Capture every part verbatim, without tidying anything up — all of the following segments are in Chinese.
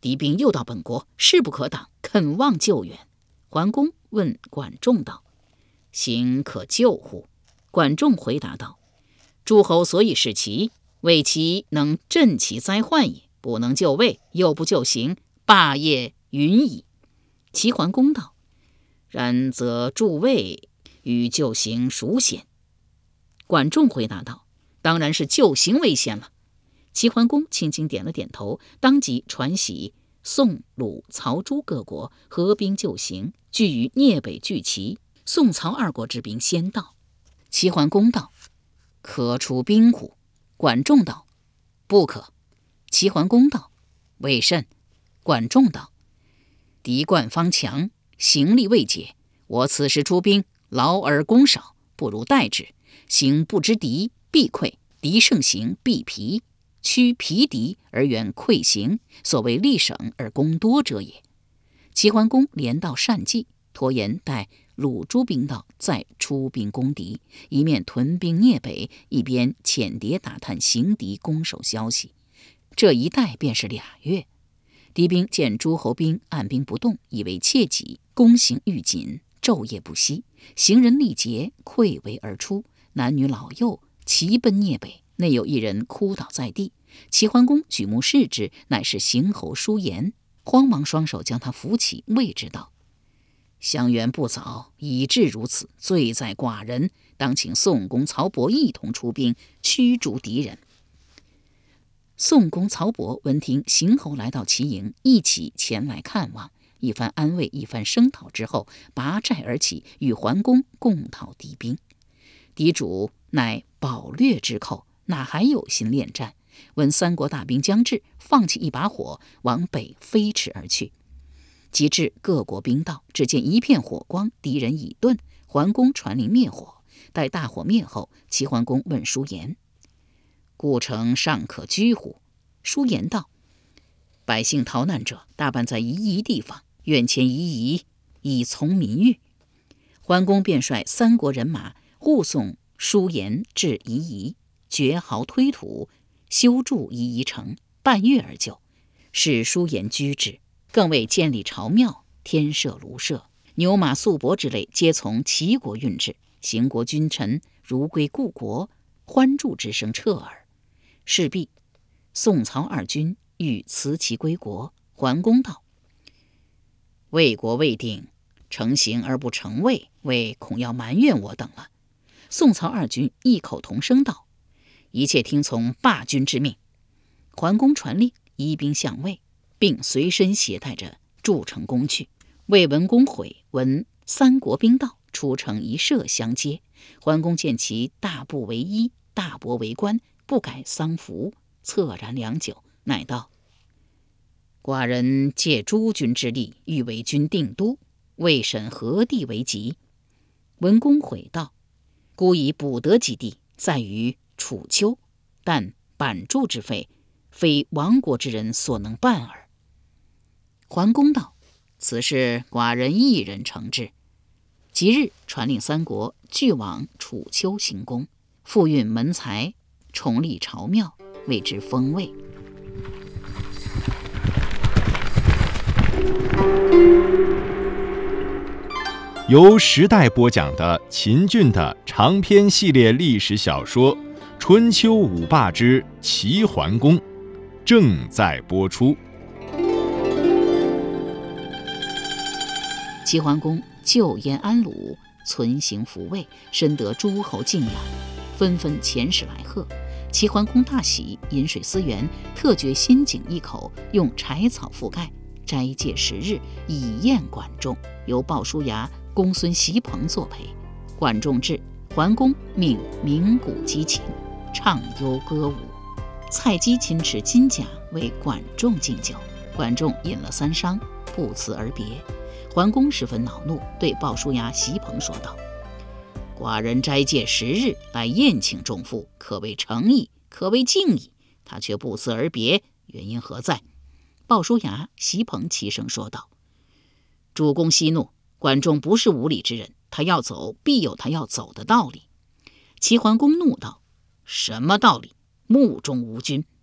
敌兵又到本国，势不可挡，肯望救援。桓公问管仲道：行可救乎？管仲回答道：诸侯所以弑其，为其能镇其灾患也，不能救魏，又不救行，霸业云矣。齐桓公道：然则助魏与救行孰先？管仲回答道：当然是救行为先了。齐桓公轻轻点了点头，当即传檄宋、鲁、曹、朱各国合兵救行，据于聂北拒齐。宋、曹二国之兵先到。齐桓公道：可出兵乎？管仲道：不可。齐桓公道：为甚？管仲道：敌冠方强，行力未解，我此时出兵，劳而功少，不如待之。行不知敌，必溃；敌胜行，必疲。屈疲敌而远溃行，所谓力省而功多者也。齐桓公连道善计，拖延待鲁诸兵到，再出兵攻敌，一面屯兵聂北，一边遣谍打探行敌攻守消息。这一待便是俩月。敌兵见诸侯兵按兵不动，以为切己，攻行愈紧，昼夜不息。行人力竭，溃围而出，男女老幼齐奔聂北。内有一人哭倒在地，齐桓公举目视之，乃是邢侯叔颜，慌忙双手将他扶起，谓之道：相援不早，以致如此，罪在寡人，当请宋公曹伯一同出兵，驱逐敌人。宋公曹伯闻听邢侯来到齐营，一起前来看望，一番安慰，一番声讨之后，拔寨而起，与桓公共讨敌兵。敌主乃保略之寇，哪还有心恋战？闻三国大兵将至，放弃一把火，往北飞驰而去。及至各国兵到，只见一片火光，敌人已遁。桓公传令灭火，待大火灭后，齐桓公问叔颜：故城尚可居乎？叔颜道：百姓逃难者大半在夷夷地方，愿迁夷夷，以从民欲。桓公便率三国人马护送叔颜至夷夷，掘壕推土，修筑夷夷城，半月而就，使叔颜居之。更为建立朝庙，添设庐舍，牛马素帛之类，皆从齐国运至。行国君臣如归故国，欢祝之声彻耳。是毕，宋曹二军欲辞其归国。桓公道：魏国未定，成行而不成魏，魏恐要埋怨我等了。宋曹二军异口同声道：一切听从霸君之命。桓公传令，移兵向魏，并随身携带着筑城工具。魏文公悔，闻三国兵到，出城一射相接。桓公见其大步为衣，大帛为冠，不改丧服，恻然良久，乃道：寡人借诸君之力，欲为君定都，未审何地为急？文公悔道：孤以补得几地，在于楚丘，但版筑之费，非亡国之人所能办耳。桓公道：此事寡人一人承之。即日传令三国俱往楚丘行宫，复运门财，重立朝庙，谓之封魏。 由时代播讲的秦俊的长篇系列历史小说《春秋五霸之齐桓公》正在播出。 齐桓公救燕安鲁，存行服魏，深得诸侯敬仰，纷纷遣使来贺。齐桓公大喜，饮水思源，特掘新井一口，用柴草覆盖，斋戒十日，以宴管仲。由鲍叔牙、公孙袭彭作陪。管仲至，桓公命鸣鼓击琴，唱优歌舞。蔡姬亲持金甲为管仲敬酒，管仲饮了三觞，不辞而别。桓公十分恼怒，对鲍叔牙、袭彭说道：寡人斋戒十日来宴请众父，可谓诚意，可谓敬意，他却不辞而别，原因何在？鲍叔牙、袭彭齐声说道：主公息怒，管仲不是无礼之人，他要走必有他要走的道理。齐桓公怒道：什么道理？目中无君。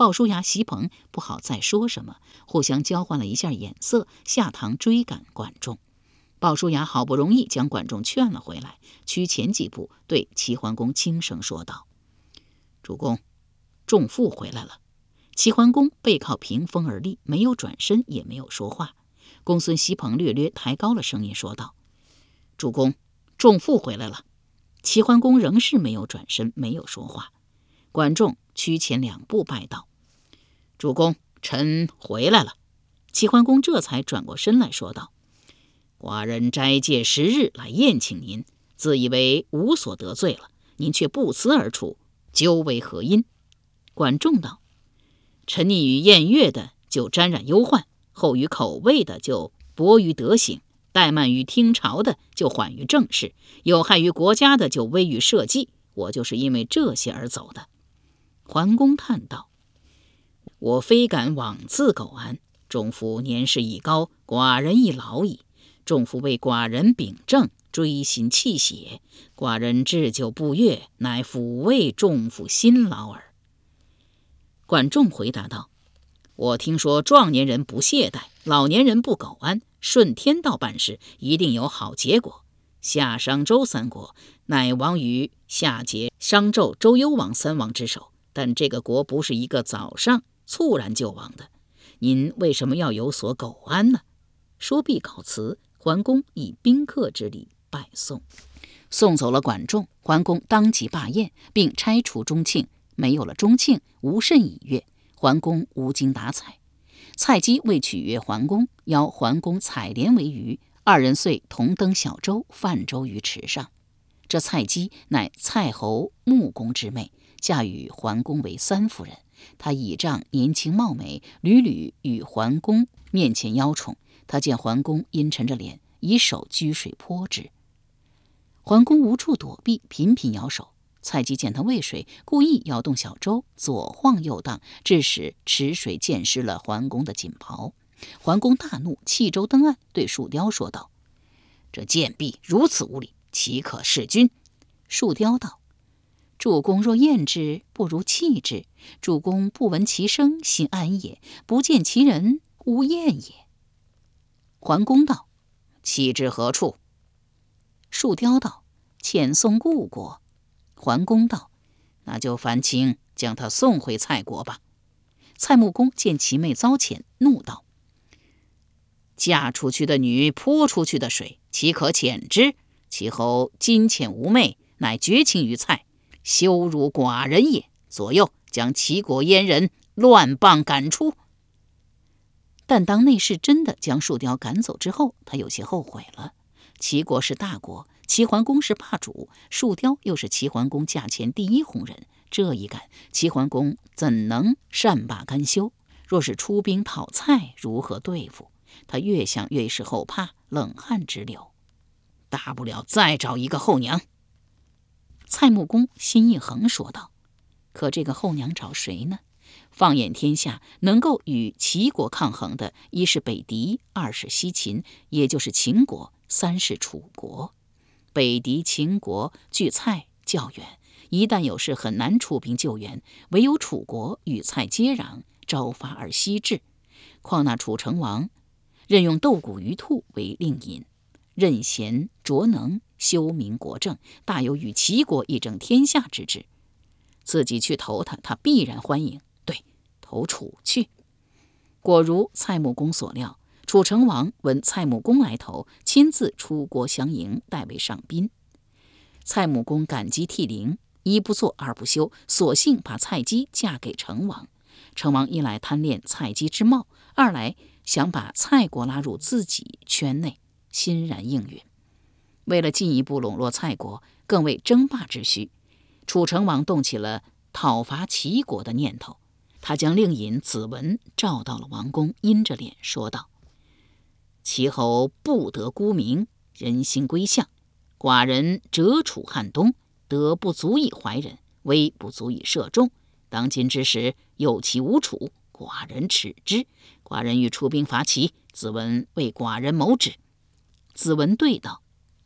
鲍叔牙、席鹏不好再说什么，互相交换了一下眼色，下堂追赶管仲。鲍叔牙好不容易将管仲劝了回来，趋前几步，对齐桓公轻声说道：“主公，仲父回来了。”齐桓公背靠屏风而立，没有转身，也没有说话。公孙席鹏略略抬高了声音说道：“主公，仲父回来了。”齐桓公仍是没有转身，没有说话。管仲趋前两步拜道：“主公，臣回来了。”齐桓公这才转过身来说道：“寡人斋戒十日来宴请您，自以为无所得罪了，您却不辞而出，究为何因？”管仲道：“沉溺于宴乐的就沾染忧患，厚于口味的就薄于德行，怠慢于听朝的就缓于政事，有害于国家的就危于社稷。我就是因为这些而走的。”桓公叹道：“我非敢枉自苟安。仲父年事已高，寡人亦老矣。仲父为寡人秉政，追心泣血，寡人置酒不悦，乃抚慰仲父辛劳耳。”管仲回答道：“我听说壮年人不懈怠，老年人不苟安，顺天道办事，一定有好结果。夏商周三国乃亡于夏桀、商纣、周幽王三王之手，但这个国不是一个早上猝然就亡的。您为什么要有所苟安呢？”说毕告辞，桓公以宾客之礼拜送。送走了管仲，桓公当即罢宴，并拆除中庆。没有了中庆，无甚以悦。桓公无精打采。蔡姬为取悦桓公，邀桓公采莲为鱼，二人遂同登小舟，泛舟于池上。这蔡姬乃蔡侯穆公之妹，嫁与桓公为三夫人。她倚仗年轻貌美，屡屡与桓公面前邀宠。她见桓公阴沉着脸，以手掬水泼之。桓公无处躲避，频频摇手。蔡姬见他畏水，故意摇动小舟，左晃右荡，致使池水溅湿了桓公的锦袍。桓公大怒，弃舟登岸，对树雕说道：“这贱婢如此无礼，岂可弑君？”树雕道：“主公若厌之，不如弃之。主公不闻其声，心安也；不见其人，无厌也。”桓公道：“弃之何处？”树雕道：“遣送故国。”桓公道：“那就烦卿将他送回蔡国吧。”蔡穆公见其妹遭遣，怒道：“嫁出去的女泼出去的水，岂可遣之？其后今遣无妹，乃绝情于蔡，羞辱寡人也。左右将齐国阉人乱棒赶出。”但当内侍真的将树雕赶走之后，他有些后悔了。齐国是大国，齐桓公是霸主，树雕又是齐桓公驾前第一红人，这一赶，齐桓公怎能善罢甘休？若是出兵讨蔡，如何对付？他越想越是后怕，冷汗直流。大不了再找一个后娘。蔡穆公心一横说道：“可这个后娘找谁呢？放眼天下，能够与齐国抗衡的，一是北狄，二是西秦，也就是秦国，三是楚国。北狄、秦国距蔡较远，一旦有事很难出兵救援，唯有楚国与蔡接壤，朝发而夕至。况那楚成王任用斗谷于兔为令尹，任贤卓能，修明国政，大有与齐国一争天下之志。自己去投他，他必然欢迎。对，投楚去。”果如蔡穆公所料，楚成王闻蔡穆公来投，亲自出国相迎，代为上宾。蔡穆公感激涕零，一不做二不休，索性把蔡姬嫁给成王。成王一来贪恋蔡姬之貌，二来想把蔡国拉入自己圈内，欣然应允。为了进一步笼络蔡国，更为争霸之需，楚成王动起了讨伐齐国的念头。他将令尹子文召到了王宫，阴着脸说道：“齐侯不得孤名，人心归向。寡人折楚汉东，德不足以怀人，威不足以摄众。当今之时，有齐无楚，寡人耻之。寡人欲出兵伐齐，子文为寡人谋之。”子文对道：“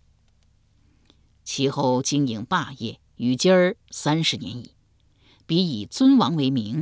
齐侯经营霸业，与今儿三十年矣。彼以尊王为名，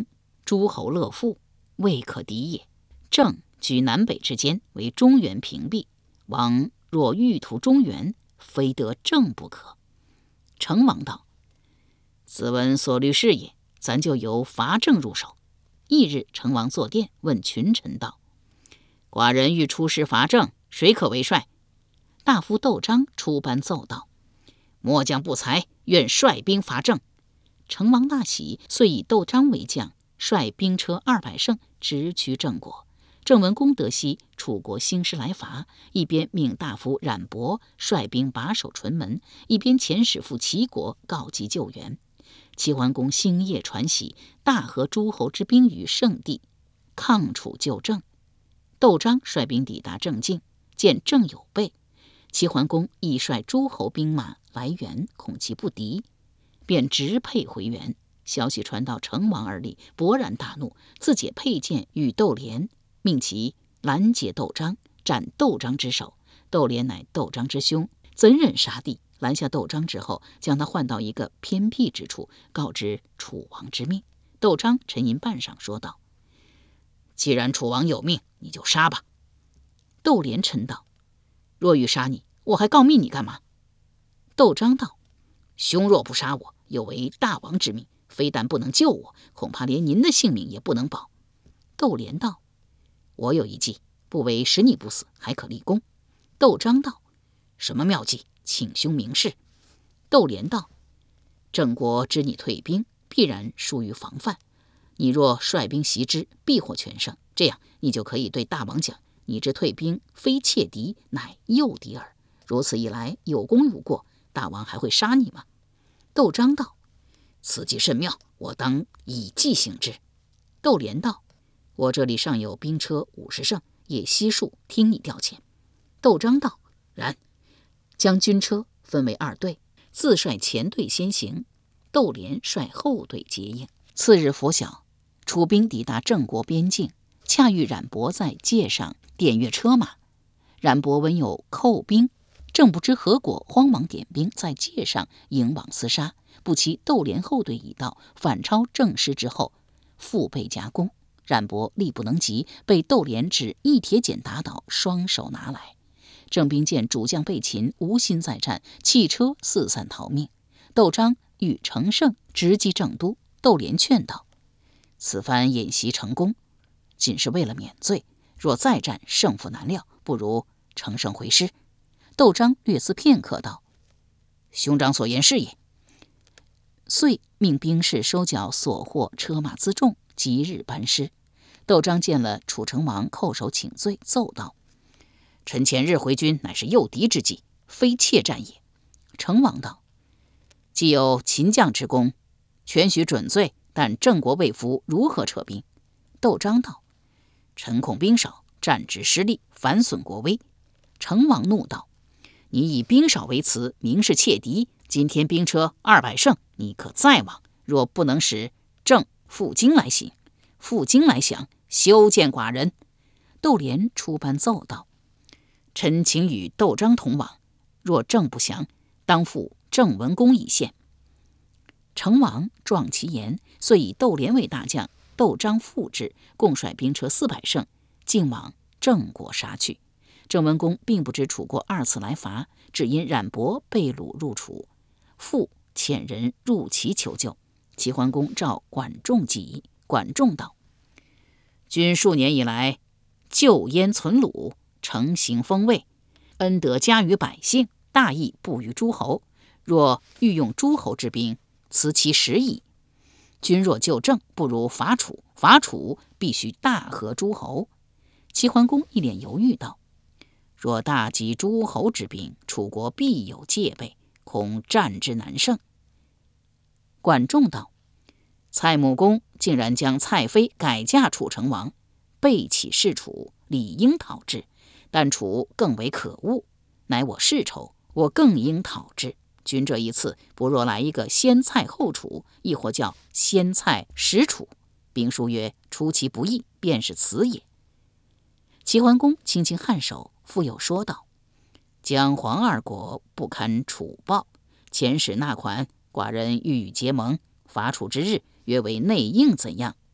诸侯乐富，未可敌也。郑居南北之间，为中原屏蔽，王若欲图中原，非得郑不可。成王道：子闻所虑是也，咱就由伐郑入手。翌日，成王坐殿，问群臣道：寡人欲出师伐郑，谁可为帅？大夫窦章出班奏道：末将不才，愿率兵伐郑。成王大喜，遂以窦章为将，率兵车二百乘，直趋郑国。郑文公得悉楚国兴师来伐，一边命大夫冉伯率兵把守淳门，一边遣使赴齐国告急救援。齐桓公星夜传喜，大合诸侯之兵于圣地，抗楚救郑。窦章率兵抵达郑境，见郑有备，齐桓公亦率诸侯兵马来援，恐其不敌，便直佩回援。消息传到成王耳里，勃然大怒，自解佩剑与窦连，命其拦截窦章，斩窦章之首。窦连乃窦章之兄，怎忍杀弟？拦下窦章之后，将他换到一个偏僻之处，告知楚王之命。窦章沉吟半晌，说道：既然楚王有命，你就杀吧。窦连嗔道：若欲杀你，我还告密你干嘛？窦章道：兄若不杀我，有违大王之命，非但不能救我，恐怕连您的性命也不能保。窦连道：我有一计，不为使你不死，还可立功。窦章道：什么妙计？请兄明示。窦连道：郑国知你退兵，必然疏于防范，你若率兵袭之，必获全胜。这样你就可以对大王讲，你之退兵非窃敌，乃诱敌耳。如此一来，有功无过，大王还会杀你吗？窦章道：此计甚妙，我当以计行之。窦连道：我这里尚有兵车五十乘，也悉数听你调遣。窦章道：然。将军车分为二队，自率前队先行，窦连率后队接应。次日拂晓，楚兵抵达郑国边境，恰遇冉伯在界上点阅车马。冉伯闻有寇兵，正不知何果，慌忙点兵在界上迎往厮杀。不期窦连后队已到，反超郑师之后，腹背夹攻。冉伯力不能及，被窦连只一铁锏打倒，双手拿来。郑兵见主将被擒，无心再战，弃车四散逃命。窦章欲乘胜直击郑都，窦连劝道：此番演习成功，仅是为了免罪，若再战，胜负难料，不如乘胜回师。窦章略思片刻道：兄长所言是也。遂命兵士收缴所获车马辎重，即日班师。窦章见了楚成王，叩首请罪，奏道：臣前日回军，乃是诱敌之计，非怯战也。成王道：既有擒将之功，全许准罪，但郑国未服，如何撤兵？窦章道：臣恐兵少，战之失利，反损国威。成王怒道：你以兵少为辞，明是怯敌。今天兵车二百乘，你可再往。若不能使郑负荆来行，负荆来降，休见寡人。窦连出班奏道：臣请与窦章同往，若郑不降，当付郑文公一县。成王壮其言，遂以窦连为大将，窦章副之，共率兵车四百乘，径往郑国杀去。郑文公并不知楚国二次来伐，只因冉伯被掳入楚，复遣人入齐求救。齐桓公召管仲集，管仲道：君数年以来，救燕存鲁，承行封卫，恩德加于百姓，大义布于诸侯。若欲用诸侯之兵，此其时矣。君若救郑，不如伐楚，伐楚必须大合诸侯。齐桓公一脸犹豫道：若大集诸侯之兵，楚国必有戒备，恐战之难胜。管仲道：蔡穆公竟然将蔡妃改嫁楚成王，背弃弑楚，理应讨之。但楚更为可恶，乃我世仇，我更应讨之。君这一次，不若来一个先蔡后楚，亦或叫先蔡始楚。兵书曰：出其不意，便是此也。齐桓公轻轻颔首，复又说道：姜黄二国不堪楚暴，遣使纳款，寡人欲与结盟，伐楚之日，约为内应，怎样？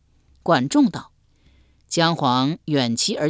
管仲道：姜黄远其而